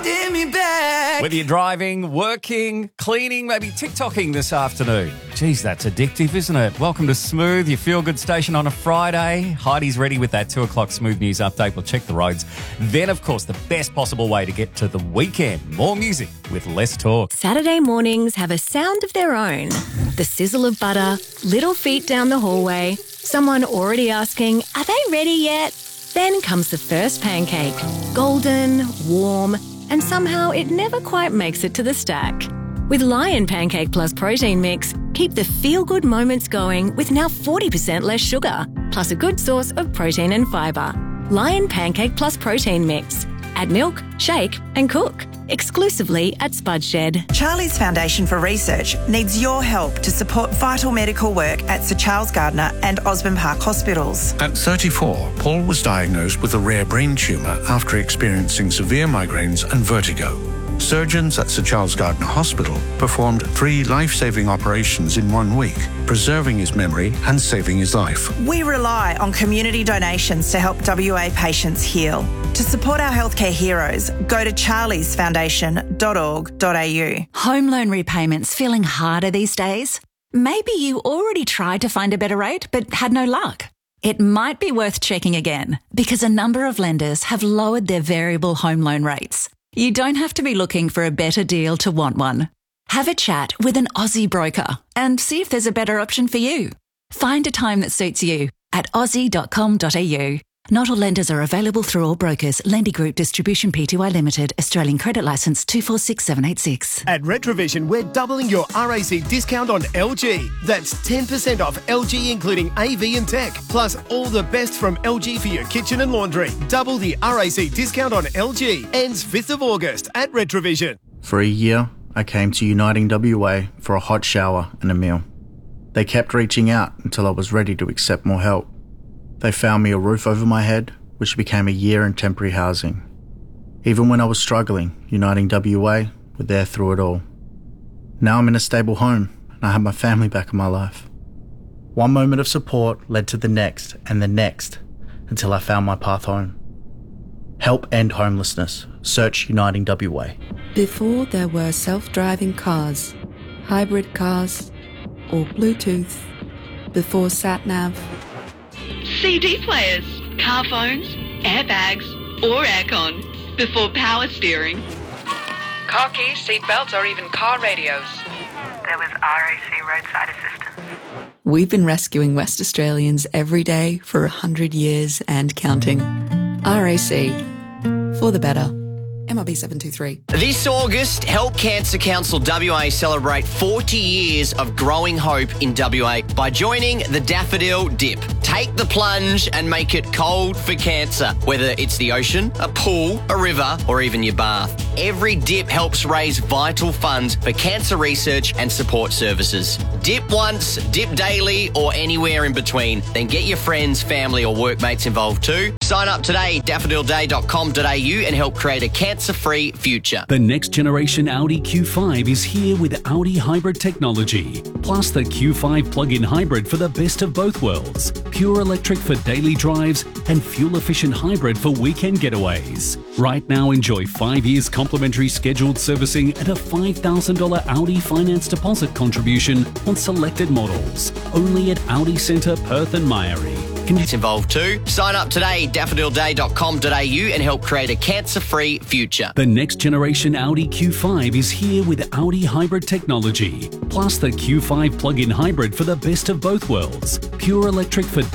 Whether you're driving, working, cleaning, maybe TikToking this afternoon. Geez, that's addictive, isn't it? Welcome to Smooth, your feel-good station on a Friday. Heidi's ready with that 2 o'clock Smooth News update. We'll check the roads. Then, of course, the best possible way to get to the weekend. More music with less talk. Saturday mornings have a sound of their own. The sizzle of butter, little feet down the hallway, someone already asking, are they ready yet? Then comes the first pancake. Golden, warm, and somehow it never quite makes it to the stack. With Lion Pancake Plus Protein Mix, keep the feel-good moments going with now 40% less sugar, plus a good source of protein and fibre. Lion Pancake Plus Protein Mix. Add milk, shake and cook. Exclusively at Spud Shed. Charlie's Foundation for Research needs your help to support vital medical work at Sir Charles Gardner and Osborne Park hospitals. At 34, Paul was diagnosed with a rare brain tumour after experiencing severe migraines and vertigo. Surgeons at Sir Charles Gardner Hospital performed 3 life-saving operations in 1 week, preserving his memory and saving his life. We rely on community donations to help WA patients heal. To support our healthcare heroes, go to charliesfoundation.org.au. Home loan repayments feeling harder these days? Maybe you already tried to find a better rate but had no luck. It might be worth checking again because a number of lenders have lowered their variable home loan rates. You don't have to be looking for a better deal to want one. Have a chat with an Aussie broker and see if there's a better option for you. Find a time that suits you at aussie.com.au. Not all lenders are available through all brokers. Lending Group Distribution Pty Limited. Australian Credit Licence 246786. At Retrovision, we're doubling your RAC discount on LG. That's 10% off LG including AV and tech. Plus all the best from LG for your kitchen and laundry. Double the RAC discount on LG. Ends 5th of August at Retrovision. For a year, I came to Uniting WA for a hot shower and a meal. They kept reaching out until I was ready to accept more help. They found me a roof over my head, which became a year in temporary housing. Even when I was struggling, Uniting WA were there through it all. Now I'm in a stable home and I have my family back in my life. One moment of support led to the next and the next until I found my path home. Help end homelessness. Search Uniting WA. Before there were self-driving cars, hybrid cars, or Bluetooth, before sat-nav, CD players, car phones, airbags, or aircon, before power steering. Car keys, seat belts, or even car radios. There was RAC roadside assistance. We've been rescuing West Australians every day for 100 years and counting. RAC, for the better. MRB 723. This August, Help Cancer Council WA celebrate 40 years of growing hope in WA by joining the Daffodil Dip. Take the plunge and make it cold for cancer, whether it's the ocean, a pool, a river, or even your bath. Every dip helps raise vital funds for cancer research and support services. Dip once, dip daily, or anywhere in between. Then get your friends, family, or workmates involved too. Sign up today, daffodilday.com.au, and help create a cancer-free future. The next generation Audi Q5 is here with Audi hybrid technology, plus the Q5 plug-in hybrid for the best of both worlds. Pure electric for daily drives and fuel-efficient hybrid for weekend getaways. Right now, enjoy 5 years complimentary scheduled servicing and a $5,000 Audi finance deposit contribution on selected models. Only at Audi Centre, Perth and Myrie. It's involved too. Sign up today, daffodilday.com.au, and help create a cancer-free future. The next generation Audi Q5 is here with Audi hybrid technology, plus the Q5 plug-in hybrid for the best of both worlds. Pure electric for